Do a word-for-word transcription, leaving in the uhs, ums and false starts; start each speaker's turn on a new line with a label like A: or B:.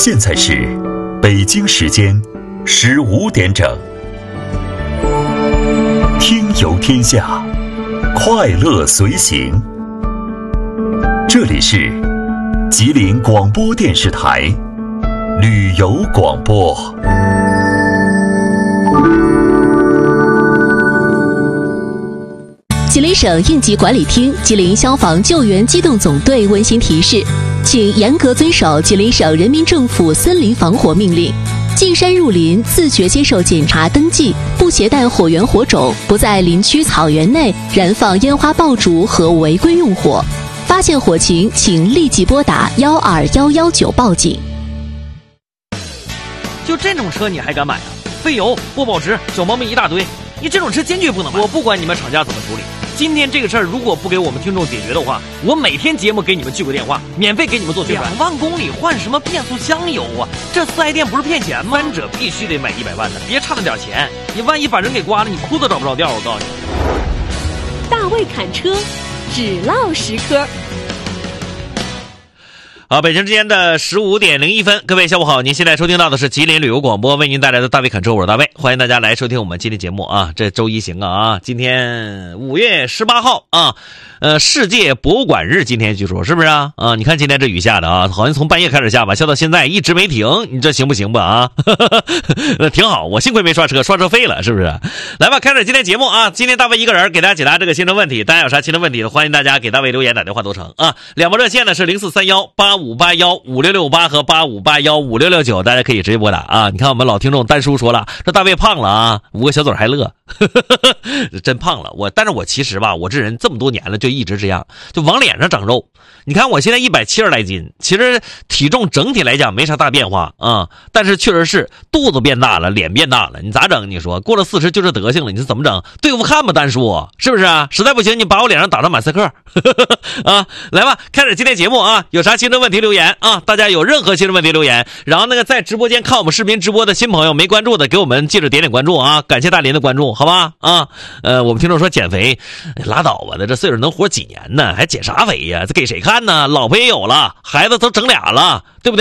A: 现在是北京时间十五点整。听游天下，快乐随行。这里是吉林广播电视台旅游广播。
B: 吉林省应急管理厅、吉林消防救援机动总队温馨提示，请严格遵守吉林省人民政府森林防火命令。进山入林，自觉接受检查登记，不携带火源火种，不在林区草原内燃放烟花爆竹和违规用火。发现火情，请立即拨打幺二幺幺九报警。
C: 就这种车你还敢买啊？费油、不保值、小毛病一大堆，你这种车坚决不能买。我不管你们厂家怎么处理，今天这个事儿如果不给我们听众解决的话，我每天节目给你们去个电话，免费给你们做宣传。两万公里换什么变速箱油啊？这四 S 店不是骗钱吗？三者必须得买一百万的，别差那点钱，你万一把人给刮了，你裤子找不着调。我告诉你，
D: 大卫侃车，只唠实科。
C: 好，北京时间的十五点零一分，各位下午好，您现在收听到的是吉林旅游广播为您带来的大卫侃车，我是大卫，欢迎大家来收听我们今天节目啊。这周一行啊啊，今天五月十八号啊，呃，世界博物馆日，今天据说是不是啊？啊，你看今天这雨下的啊，好像从半夜开始下吧，下到现在一直没停，你这行不行吧啊？那挺好，我幸亏没刷车，刷车费了，是不是？来吧，开始今天节目啊。今天大卫一个人给大家解答这个行车问题，大家有啥行车问题的，欢迎大家给大卫留言打电话都成啊。两拨热线呢是零四三幺八五八幺五六六八和八五八幺五六六九，大家可以直接拨打啊。你看我们老听众丹叔说了，这大卫胖了啊，五个小嘴还乐，真胖了我。但是我其实吧，我这人这么多年了就一直这样，就往脸上长肉。你看我现在一百七十来斤，其实体重整体来讲没啥大变化啊、嗯，但是确实是肚子变大了，脸变大了，你咋整？你说过了四十就这德行了，你是怎么整？对付看吧，丹叔，是不是啊？实在不行你把我脸上打上马赛克啊！来吧，开始今天节目啊，有啥行车问题留言啊，大家有任何行车问题留言，然后那个在直播间看我们视频直播的新朋友没关注的，给我们记着点点关注啊，感谢大林的关注，好吧？啊，呃，我们听众说减肥，拉倒吧，这岁数能活几年呢？还减啥肥呀？这给谁看呢？老婆也有了，孩子都整俩了，对不对？